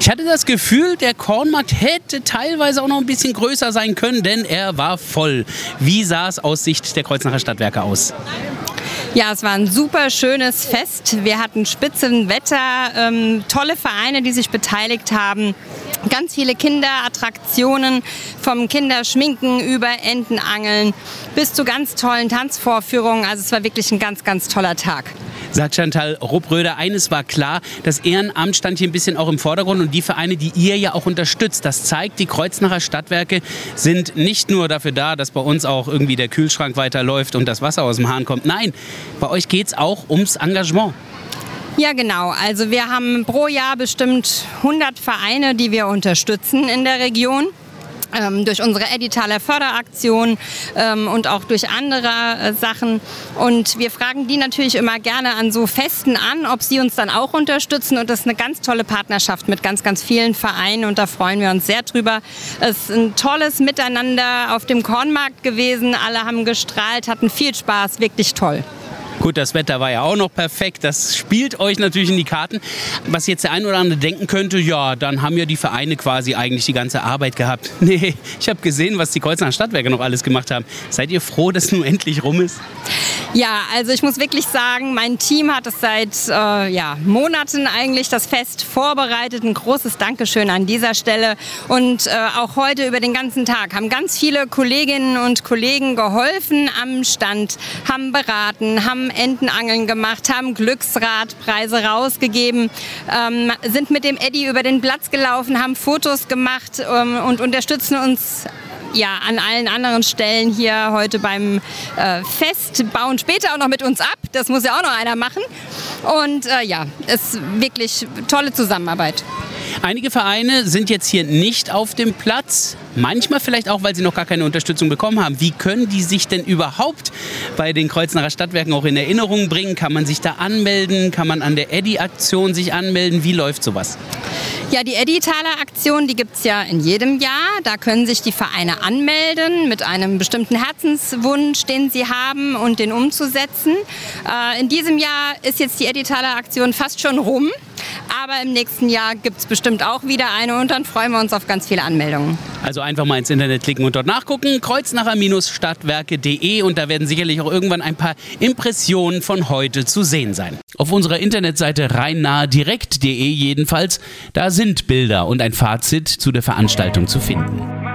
Ich hatte das Gefühl, der Kornmarkt hätte teilweise auch noch ein bisschen größer sein können, denn er war voll. Wie sah es aus Sicht der Kreuznacher Stadtwerke aus? Ja, es war ein super schönes Fest. Wir hatten Spitzenwetter, tolle Vereine, die sich beteiligt haben. Ganz viele Kinderattraktionen, vom Kinderschminken über Entenangeln bis zu ganz tollen Tanzvorführungen. Also es war wirklich ein ganz, ganz toller Tag. Sagt Chantal Ruppröder, eines war klar, das Ehrenamt stand hier ein bisschen auch im Vordergrund und die Vereine, die ihr ja auch unterstützt. Das zeigt, die Kreuznacher Stadtwerke sind nicht nur dafür da, dass bei uns auch irgendwie der Kühlschrank weiterläuft und das Wasser aus dem Hahn kommt. Nein, bei euch geht es auch ums Engagement. Ja, genau. Also wir haben pro Jahr bestimmt 100 Vereine, die wir unterstützen in der Region. Durch unsere Edditaler Förderaktion und auch durch andere Sachen. Und wir fragen die natürlich immer gerne an so Festen an, ob sie uns dann auch unterstützen. Und das ist eine ganz tolle Partnerschaft mit ganz, ganz vielen Vereinen und da freuen wir uns sehr drüber. Es ist ein tolles Miteinander auf dem Kornmarkt gewesen. Alle haben gestrahlt, hatten viel Spaß, wirklich toll. Gut, das Wetter war ja auch noch perfekt, das spielt euch natürlich in die Karten. Was jetzt der ein oder andere denken könnte, ja, dann haben ja die Vereine quasi eigentlich die ganze Arbeit gehabt. Nee, ich habe gesehen, was die Kreuznacher Stadtwerke noch alles gemacht haben. Seid ihr froh, dass nun endlich rum ist? Ja, also ich muss wirklich sagen, mein Team hat es seit Monaten eigentlich das Fest vorbereitet. Ein großes Dankeschön an dieser Stelle. Und auch heute über den ganzen Tag haben ganz viele Kolleginnen und Kollegen geholfen am Stand, haben beraten, haben Entenangeln gemacht, haben Glücksradpreise rausgegeben, sind mit dem Eddy über den Platz gelaufen, haben Fotos gemacht und unterstützen uns an allen anderen Stellen hier heute beim Fest, bauen später auch noch mit uns ab. Das muss ja auch noch einer machen. Und es ist wirklich tolle Zusammenarbeit. Einige Vereine sind jetzt hier nicht auf dem Platz, manchmal vielleicht auch, weil sie noch gar keine Unterstützung bekommen haben. Wie können die sich denn überhaupt bei den Kreuznacher Stadtwerken auch in Erinnerung bringen? Kann man sich da anmelden? Kann man an der Eddy-Aktion sich anmelden? Wie läuft sowas? Ja, die Edditaler Aktion, die gibt es ja in jedem Jahr. Da können sich die Vereine anmelden mit einem bestimmten Herzenswunsch, den sie haben und den umzusetzen. In diesem Jahr ist jetzt die Edditaler Aktion fast schon rum. Aber im nächsten Jahr gibt es bestimmt auch wieder eine und dann freuen wir uns auf ganz viele Anmeldungen. Also einfach mal ins Internet klicken und dort nachgucken, kreuznacher-stadtwerke.de und da werden sicherlich auch irgendwann ein paar Impressionen von heute zu sehen sein. Auf unserer Internetseite rheinnahedirekt.de jedenfalls, da sind Bilder und ein Fazit zu der Veranstaltung zu finden.